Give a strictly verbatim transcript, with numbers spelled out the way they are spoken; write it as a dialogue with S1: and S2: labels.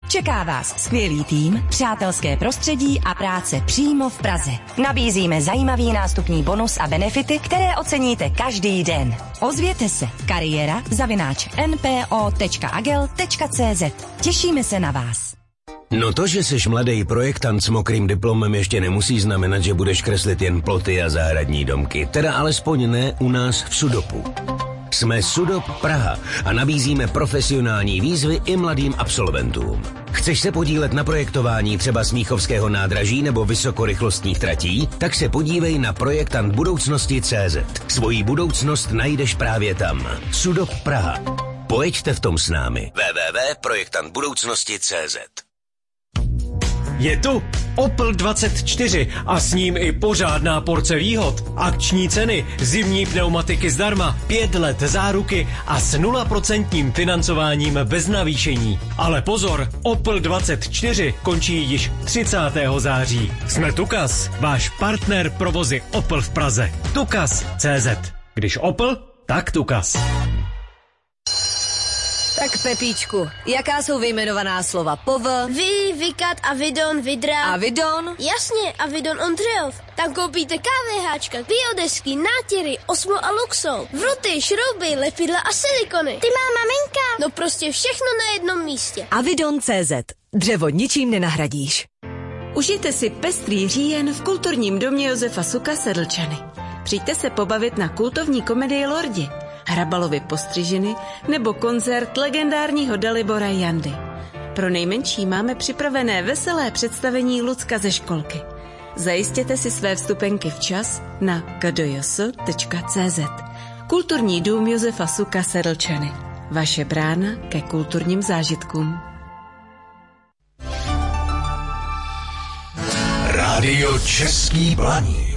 S1: Čeká vás skvělý tým, přátelské prostředí a práce přímo v Praze. Nabízíme zajímavý nástupní bonus a benefity, které oceníte každý den. Ozvěte se kariéra zavináč n p o tečka agel tečka c z. Těšíme se na vás.
S2: No to, že jsi mladý projektant s mokrým diplomem, ještě nemusí znamenat, že budeš kreslit jen ploty a zahradní domky. Teda alespoň ne u nás v Sudopu. Jsme Sudop Praha a nabízíme profesionální výzvy i mladým absolventům. Chceš se podílet na projektování třeba Smíchovského nádraží nebo vysokorychlostních tratí? Tak se podívej na projektant budoucnosti tečka cé zet. Svoji budoucnost najdeš právě tam. Sudop Praha. Pojeďte v tom s námi. w w w tečka projektant budoucnosti tečka cé zet.
S3: Je tu Opel dvacet čtyři a s ním i pořádná porce výhod. Akční ceny, zimní pneumatiky zdarma, pět let záruky a s nula procent financováním bez navýšení. Ale pozor, Opel dvacet čtyři končí již třicátého září. Jsme Tukas, váš partner provozy Opel v Praze. Tukas tečka cé zet. Když Opel, tak Tukas.
S4: Tak Pepíčku, jaká jsou vyjmenovaná slova pov?
S5: Vy, vykat, avidon, vidra.
S4: Avidon?
S5: Jasně, avidon Ondřejov. Tam koupíte kávěháčka, biodesky, nátěry, Osmo a Luxol, vruty, šrouby, lepidla a silikony.
S6: Ty má maminka.
S5: No prostě všechno na jednom místě.
S4: Avidon tečka cé zet. Dřevo ničím nenahradíš.
S7: Užijte si pestrý říjen v kulturním domě Josefa Suka Sedlčany. Přijďte se pobavit na kultovní komedii Lordi, Hrabalovi postřižiny nebo koncert legendárního Dalibora Jandy. Pro nejmenší máme připravené veselé představení Lucka ze školky. Zajistěte si své vstupenky včas na k d j s tečka cé zet. Kulturní dům Josefa Suka Sedlčany. Vaše brána ke kulturním zážitkům.
S8: Rádio Český Blaník.